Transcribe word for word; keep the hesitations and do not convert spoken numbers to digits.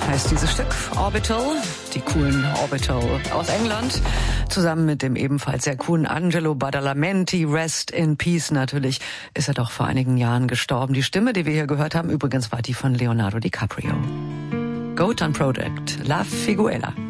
heißt dieses Stück, Orbital, die coolen Orbital aus England, zusammen mit dem ebenfalls sehr coolen Angelo Badalamenti, Rest in Peace natürlich, ist er doch vor einigen Jahren gestorben. Die Stimme, die wir hier gehört haben, übrigens war die von Leonardo DiCaprio. Goat Project, La Figuela.